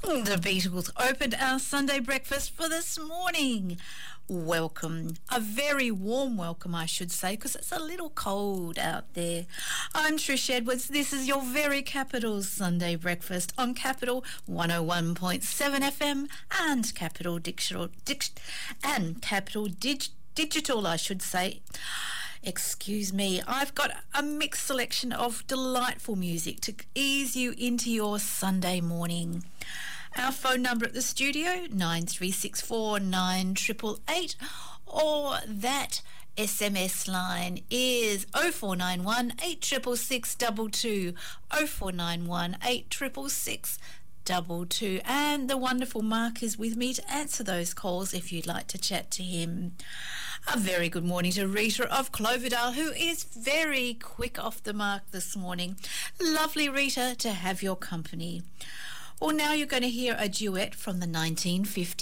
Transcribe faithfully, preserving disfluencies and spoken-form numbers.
The Beatles opened our Sunday breakfast for this morning. Welcome. A very warm welcome, I should say, because it's a little cold out there. I'm Trish Edwards. This is your very Capital Sunday breakfast on Capital one oh one point seven F M and Capital Digital, Dic- and Capital Dig- Digital, I should say. Excuse me, I've got a mixed selection of delightful music to ease you into your Sunday morning. Our phone number at the studio, nine three six four nine eight eight eight, or that S M S line is oh four nine one eight six six six two two, oh four nine one eight six six six two two, and the wonderful Mark is with me to answer those calls if you'd like to chat to him. A very good morning to Rita of Cloverdale, who is very quick off the mark this morning. Lovely, Rita, to have your company. Well, now you're going to hear a duet from the nineteen fifties.